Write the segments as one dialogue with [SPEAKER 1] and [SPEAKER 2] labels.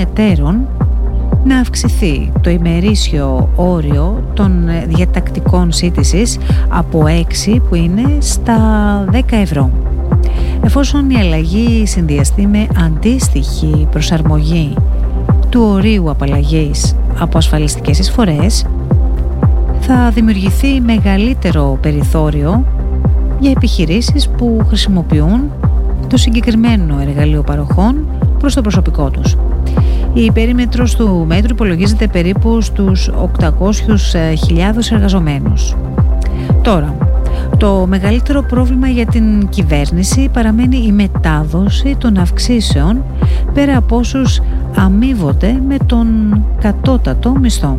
[SPEAKER 1] προτέρων να αυξηθεί το ημερήσιο όριο των διατακτικών σύντησης από 6 που είναι στα 10 ευρώ. Εφόσον η αλλαγή συνδυαστεί με αντίστοιχη προσαρμογή του ορίου απαλλαγής από ασφαλιστικές εισφορές, θα δημιουργηθεί μεγαλύτερο περιθώριο για επιχειρήσεις που χρησιμοποιούν το συγκεκριμένο εργαλείο παροχών προς το προσωπικό τους. Η περίμετρος του μέτρου υπολογίζεται περίπου στους 800.000 εργαζομένους. Τώρα, το μεγαλύτερο πρόβλημα για την κυβέρνηση παραμένει η μετάδοση των αυξήσεων πέρα από όσους αμείβονται με τον κατώτατο μισθό.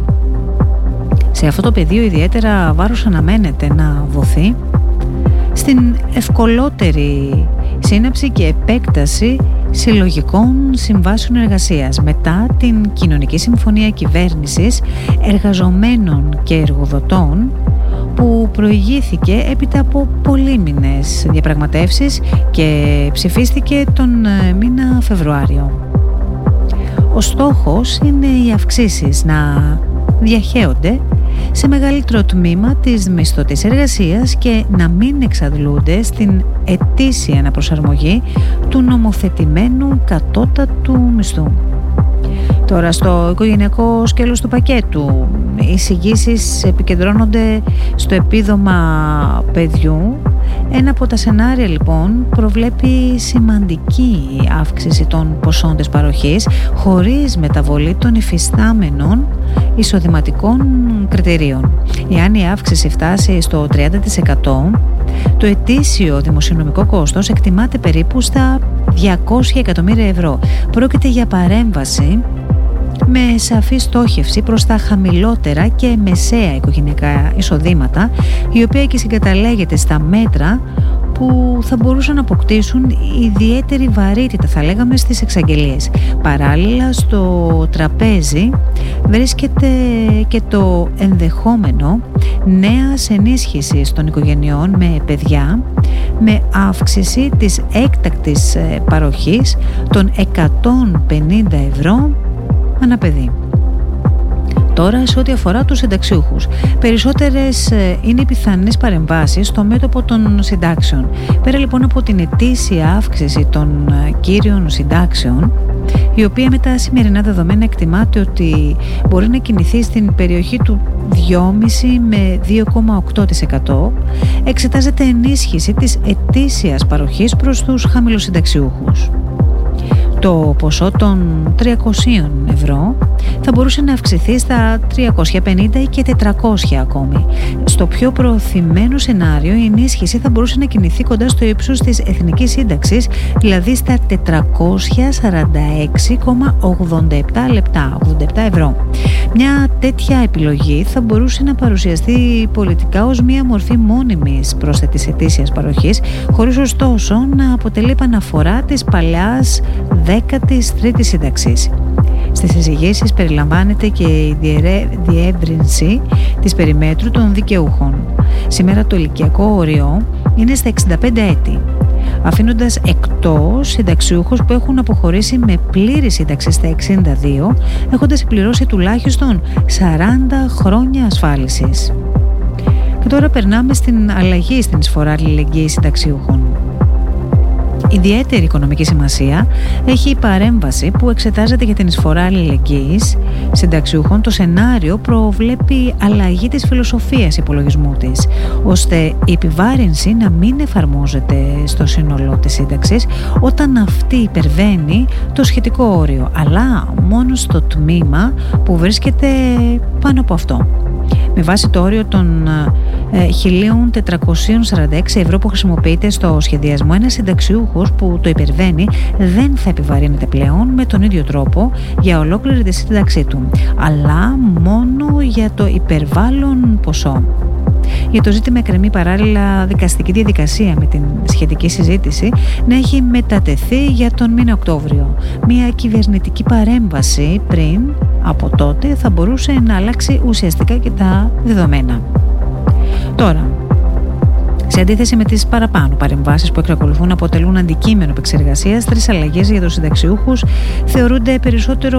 [SPEAKER 1] Σε αυτό το πεδίο ιδιαίτερα βάρος αναμένεται να δοθεί στην ευκολότερη σύναψη και επέκταση συλλογικών συμβάσεων εργασίας μετά την Κοινωνική Συμφωνία Κυβέρνησης Εργαζομένων και Εργοδοτών, που προηγήθηκε έπειτα από πολύμηνες διαπραγματεύσεις και ψηφίστηκε τον μήνα Φεβρουάριο. Ο στόχος είναι οι αυξήσεις να διαχέονται σε μεγαλύτερο τμήμα της μισθωτής εργασίας και να μην εξαντλούνται στην ετήσια αναπροσαρμογή του νομοθετημένου κατώτατου μισθού. Τώρα, στο οικογενειακό σκέλος του πακέτου, οι εισηγήσεις επικεντρώνονται στο επίδομα παιδιού. Ένα από τα σενάρια λοιπόν προβλέπει σημαντική αύξηση των ποσών της παροχής χωρίς μεταβολή των υφιστάμενων εισοδηματικών κριτηρίων. Εάν η αύξηση φτάσει στο 30%, το ετήσιο δημοσιονομικό κόστος εκτιμάται περίπου στα 200 εκατομμύρια ευρώ. Πρόκειται για παρέμβαση με σαφή στόχευση προς τα χαμηλότερα και μεσαία οικογενειακά εισοδήματα, η οποία και συγκαταλέγεται στα μέτρα που θα μπορούσαν να αποκτήσουν ιδιαίτερη βαρύτητα, θα λέγαμε, στις εξαγγελίες. Παράλληλα, στο τραπέζι βρίσκεται και το ενδεχόμενο νέας ενίσχυσης των οικογενειών με παιδιά, με αύξηση της έκτακτης παροχής των 150 ευρώ ανά παιδί. Τώρα, σε ό,τι αφορά τους συνταξιούχους, περισσότερες είναι οι πιθανές παρεμβάσεις στο μέτωπο των συντάξεων. Πέρα λοιπόν από την ετήσια αύξηση των κύριων συντάξεων, η οποία με τα σημερινά δεδομένα εκτιμάται ότι μπορεί να κινηθεί στην περιοχή του 2,5 με 2,8%, εξετάζεται ενίσχυση της ετήσιας παροχής προς τους χαμηλοσυνταξιούχους. Το ποσό των 300 ευρώ θα μπορούσε να αυξηθεί στα 350 και 400 ακόμη. Στο πιο προωθημένο σενάριο, η ενίσχυση θα μπορούσε να κινηθεί κοντά στο ύψος της εθνικής σύνταξης, δηλαδή στα 446,87 ευρώ. Μια τέτοια επιλογή θα μπορούσε να παρουσιαστεί πολιτικά ως μια μορφή μόνιμης πρόσθετης ετήσιας παροχής, χωρίς ωστόσο να αποτελεί επαναφορά της παλαιάς 13ης σύνταξης. Στις εισηγήσεις περιλαμβάνεται και η διεύρυνση της περιμέτρου των δικαιούχων. Σήμερα το ηλικιακό όριο είναι στα 65 έτη, αφήνοντας εκτός συνταξιούχους που έχουν αποχωρήσει με πλήρη σύνταξη στα 62, έχοντας πληρώσει τουλάχιστον 40 χρόνια ασφάλισης. Και τώρα περνάμε στην αλλαγή στην εισφορά αλληλεγγύης συνταξιούχων. Ιδιαίτερη οικονομική σημασία έχει η παρέμβαση που εξετάζεται για την εισφορά αλληλεγγύης συνταξιούχων. Το σενάριο προβλέπει αλλαγή της φιλοσοφίας υπολογισμού της, ώστε η επιβάρυνση να μην εφαρμόζεται στο σύνολο της σύνταξης όταν αυτή υπερβαίνει το σχετικό όριο, αλλά μόνο στο τμήμα που βρίσκεται πάνω από αυτό. Με βάση το όριο των 1.446 ευρώ που χρησιμοποιείται στο σχεδιασμό, ένας συνταξιούχος που το υπερβαίνει δεν θα επιβαρύνεται πλέον με τον ίδιο τρόπο για ολόκληρη τη σύνταξή του, αλλά μόνο για το υπερβάλλον ποσό. Για το ζήτημα εκκρεμεί παράλληλα δικαστική διαδικασία με την σχετική συζήτηση να έχει μετατεθεί για τον μήνα Οκτώβριο. Μια κυβερνητική παρέμβαση πριν από τότε θα μπορούσε να αλλάξει ουσιαστικά και τα δεδομένα. Τώρα, σε αντίθεση με τις παραπάνω παρεμβάσεις που εξακολουθούν να αποτελούν αντικείμενο επεξεργασίας, τρεις αλλαγές για τους συνταξιούχους θεωρούνται περισσότερο